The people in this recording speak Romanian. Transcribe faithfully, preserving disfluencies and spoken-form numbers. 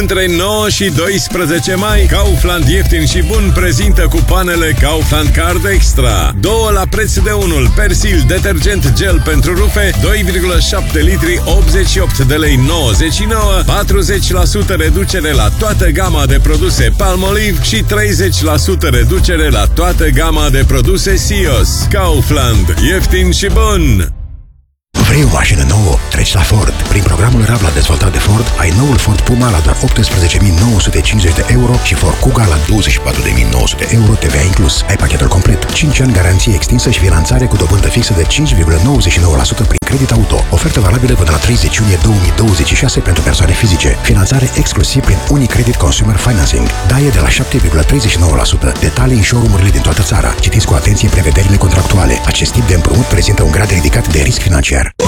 Între nouă și doisprezece mai, Kaufland ieftin și bun prezintă cupoanele Kaufland Card Extra. Două la preț de unul. Persil detergent gel pentru rufe, doi virgulă șapte litri, optzeci și opt de lei nouăzeci și nouă, patruzeci la sută reducere la toată gama de produse Palmolive și treizeci la sută reducere la toată gama de produse Sios. Kaufland. Ieftin și bun! Vrei o mașină nouă? Treci la Ford. Prin programul Rabla dezvoltat de Ford, ai noul Ford Puma la doar optsprezece mii nouă sute cincizeci de euro și Ford Kuga la douăzeci și patru de mii nouă sute euro T V A inclus. Ai pachetul complet, cinci ani garanție extinsă și finanțare cu dobândă fixă de cinci virgulă nouăzeci și nouă la sută prin credit auto. Ofertă valabilă până la treizeci iunie două mii douăzeci și șase pentru persoane fizice. Finanțare exclusiv prin Unicredit Consumer Financing. Daie de la șapte virgulă treizeci și nouă la sută. Detalii în showroom-urile din toată țara. Citiți cu atenție prevederile contractuale. Acest tip de împrumut prezintă un grad ridicat de risc financiar.